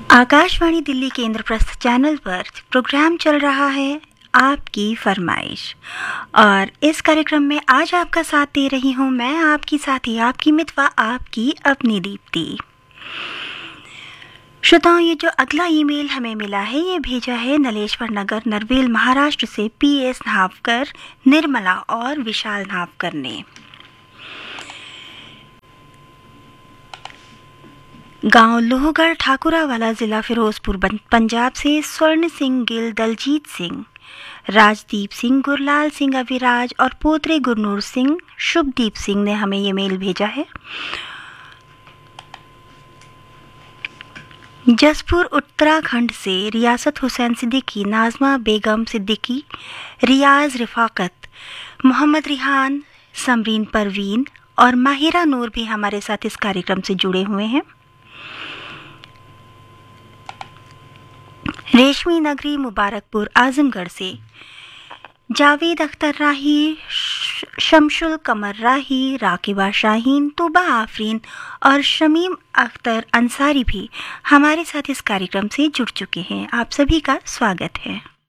आकाशवाणी दिल्ली केंद्र प्रस्थ चैनल पर प्रोग्राम चल रहा है आपकी फरमाइश, और इस कार्यक्रम में आज आपका साथ दे रही हूँ मैं, आपकी साथी, आपकी मितवा, आपकी अपनी दीप्ति। श्रोताओं, ये जो अगला ईमेल हमें मिला है ये भेजा है नलेश्वर नगर, नरवेल, महाराष्ट्र से PS नावकर, निर्मला और विशाल नावकर ने। गांव लोहगढ़, ठाकुरावाला, जिला फिरोजपुर, पंजाब से स्वर्ण सिंह गिल, दलजीत सिंह, राजदीप सिंह, गुरलाल सिंह, अविराज और पोतरे गुरनूर सिंह, शुभदीप सिंह ने हमें ये मेल भेजा है। जसपुर उत्तराखंड से रियासत हुसैन सिद्दीकी, नाजमा बेगम सिद्दीकी, रियाज रिफाकत, मोहम्मद रिहान, समरीन परवीन और माहिरा नूर भी हमारे साथ इस कार्यक्रम से जुड़े हुए हैं। रेशमी नगरी, मुबारकपुर, आजमगढ़ से जावेद अख्तर राही, शमशुल कमर राही, राकिबा शाहीन, तूबा आफरीन और शमीम अख्तर अंसारी भी हमारे साथ इस कार्यक्रम से जुड़ चुके हैं। आप सभी का स्वागत है।